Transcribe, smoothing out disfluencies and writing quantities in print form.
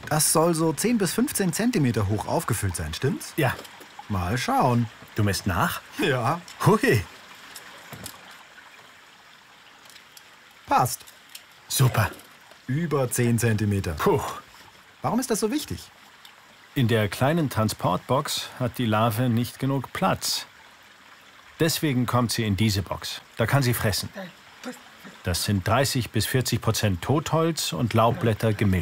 Das soll so 10 bis 15 Zentimeter hoch aufgefüllt sein, stimmt's? Ja. Mal schauen. Du misst nach? Ja. Hui. Passt. Super. Über 10 Zentimeter. Puh. Warum ist das so wichtig? In der kleinen Transportbox hat die Larve nicht genug Platz. Deswegen kommt sie in diese Box. Da kann sie fressen. Das sind 30 bis 40% Totholz und Laubblätter gemischt.